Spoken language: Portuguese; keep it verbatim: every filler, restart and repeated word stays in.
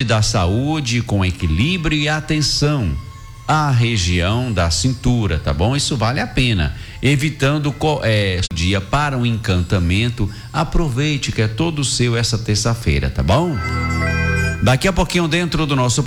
da saúde com equilíbrio e atenção à região da cintura, tá bom? Isso vale a pena. Evitando é, dia para um encantamento. Aproveite que é todo seu essa terça-feira, tá bom? Daqui a pouquinho dentro do nosso